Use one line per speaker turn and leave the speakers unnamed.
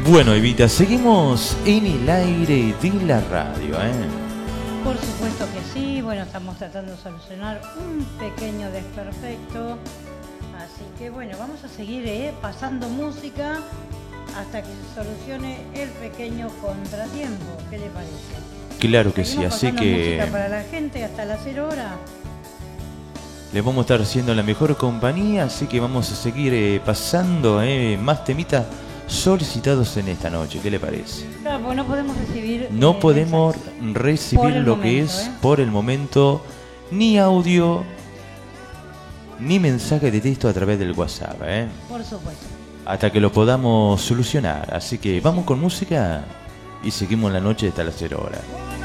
Bueno, Evita, seguimos en el aire de la radio, ¿eh?
Por supuesto que sí. Bueno, estamos tratando de solucionar un pequeño desperfecto. Así que bueno, vamos a seguir pasando música hasta que se solucione el pequeño contratiempo. ¿Qué le parece?
Claro que sí, así que
música para la gente hasta las 0 horas.
les vamos a estar haciendo la mejor compañía, así que vamos a seguir pasando más temitas solicitados en esta noche. ¿Qué le parece?
Claro, porque no podemos recibir...
No podemos recibir lo que
momento,
es, por el momento, ni audio, ni mensaje de texto a través del WhatsApp, ¿eh?
Por supuesto.
Hasta que lo podamos solucionar. Así que vamos con música y seguimos la noche hasta las 0 horas.